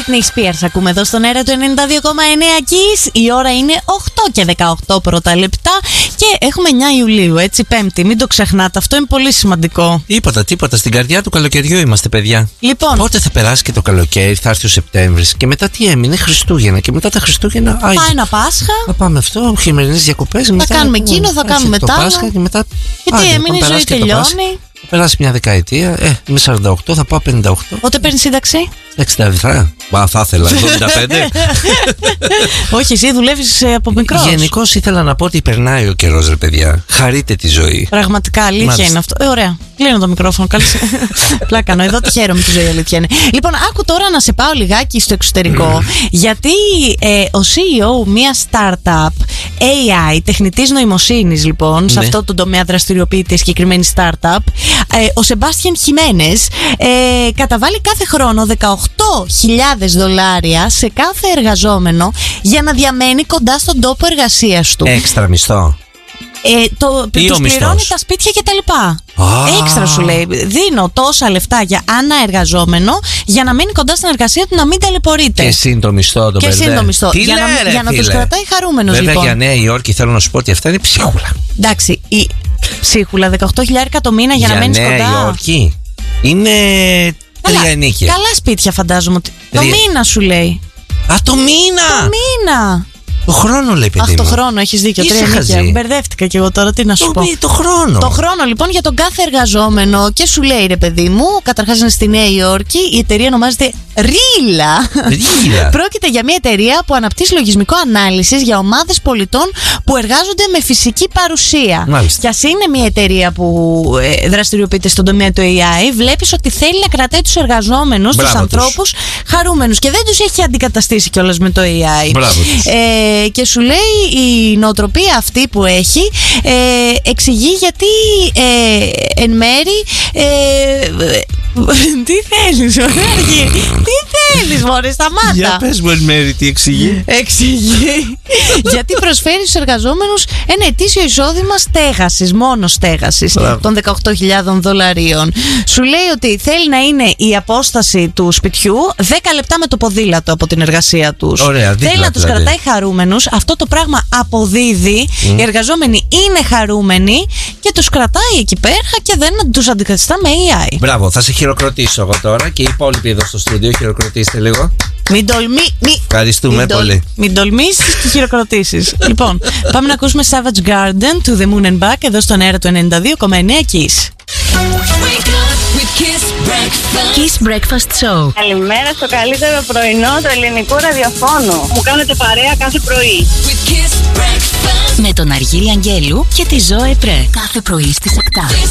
Britney Spears ακούμε εδώ στον αέρα του 92,9 Kiss. Η ώρα είναι 8 και 18 πρώτα λεπτά και έχουμε 9 Ιουλίου, έτσι, Πέμπτη. Μην το ξεχνάτε, αυτό είναι πολύ σημαντικό. Τίποτα. Στην καρδιά του καλοκαιριού είμαστε, παιδιά. Λοιπόν. Πότε θα περάσει και το καλοκαίρι, θα έρθει ο Σεπτέμβρης και μετά τι έμεινε, Χριστούγεννα. Και μετά τα Χριστούγεννα. Πάει ένα Πάσχα. Θα πάμε αυτό, χειμερινές διακοπές. Θα κάνουμε εκείνο, θα κάνουμε τα Πάσχα και μετά. Γιατί έμεινε, η ζωή τελειώνει. Θα περάσει μια δεκαετία. Είμαι 48, θα πάω 58. Πότε παίρνει σύνταξη? 67. Μα θα ήθελα 75. Όχι, εσύ δουλεύεις από μικρός. Γενικώς ήθελα να πω ότι περνάει ο καιρός, ρε παιδιά. Χαρείτε τη ζωή. Πραγματικά, αλήθεια. Μάλιστα. Είναι αυτό. Ωραία. Κλείνω το μικρόφωνο. Πλάκανο. Εδώ τη χαίρομαι τη ζωή, αλήθεια είναι. Λοιπόν, άκου τώρα να σε πάω λιγάκι στο εξωτερικό. Γιατί ο CEO μια startup AI, τεχνητής νοημοσύνης, λοιπόν, σε αυτό το τομέα δραστηριοποιείται συγκεκριμένη startup, ο Σεμπάστιαν Χιμένες, καταβάλει κάθε χρόνο $18,000 σε κάθε εργαζόμενο για να διαμένει κοντά στον τόπο εργασίας του. Έξτρα μισθό. Τους πληρώνει τα σπίτια και τα λοιπά. Έξτρα σου λέει. Δίνω τόσα λεφτά για ένα εργαζόμενο για να μείνει κοντά στην εργασία του, να μην ταλαιπωρείται. Και συν το μισθό, για να τους κρατάει χαρούμενος. Βέβαια, λοιπόν, για Νέα Υόρκη θέλω να σου πω ότι αυτά είναι ψίχουλα. Εντάξει, η ψίχουλα, $18,000 το μήνα για να μένεις κοντά. Για Νέα Υόρκη είναι 3 ενίκια. Καλά σπίτια, φαντάζομαι ότι. Το μήνα σου λέει. Το μήνα! Το χρόνο λέει, παιδί μου. Το χρόνο, έχεις δίκιο. 3 ενίκια. Μπερδεύτηκα κι εγώ τώρα, τι να σου πω. Το χρόνο. Το χρόνο, λοιπόν, για τον κάθε εργαζόμενο. Και σου λέει, ρε παιδί μου, καταρχάς είναι στη Νέα Υόρκη. Η εταιρεία ονομάζεται Ρίλα. Πρόκειται για μια εταιρεία που αναπτύσσει λογισμικό ανάλυσης για ομάδες πολιτών που εργάζονται με φυσική παρουσία. Μάλιστα. Και ας είναι μια εταιρεία που δραστηριοποιείται στον τομέα του AI, βλέπεις ότι θέλει να κρατάει τους εργαζόμενους, τους ανθρώπους χαρούμενους. Και δεν τους έχει αντικαταστήσει κιόλας με το AI. Και σου λέει η νοοτροπία αυτή που έχει εξηγεί γιατί εν μέρη τι θέλεις, τι θέλεις, μωρέ, σταμάτα. Για πες μου εν μέρη τι εξηγεί. Γιατί προσφέρει στους εργαζόμενους ένα ετήσιο εισόδημα στέγασης, μόνο στέγασης, των $18,000. Σου λέει ότι θέλει να είναι η απόσταση του σπιτιού 10 λεπτά με το ποδήλατο από την εργασία τους. Ωραία, θέλει να τους κρατάει χαρούμενους. Αυτό το πράγμα αποδίδει. Οι εργαζόμενοι είναι χαρούμενοι και τους κρατάει εκεί πέρα και δεν τους αντικαθιστά με AI. Μπράβο, θα σε χειροκροτήσω εγώ τώρα και οι υπόλοιποι εδώ στο στούντιο. Χειροκροτήστε λίγο. Ευχαριστούμε πολύ. Μην τολμήσεις και χειροκροτήσεις. Λοιπόν, πάμε να ακούσουμε Savage Garden, To The Moon and Back, εδώ στον αέρα του 92,9 Kiss. Kiss Breakfast Show. Καλημέρα στο καλύτερο πρωινό του ελληνικού ραδιοφώνου. Μου κάνετε παρέα κάθε πρωί. Με τον Αργύρη Αγγέλου και τη Ζωέ Πρέ. Κάθε πρωί στις 7.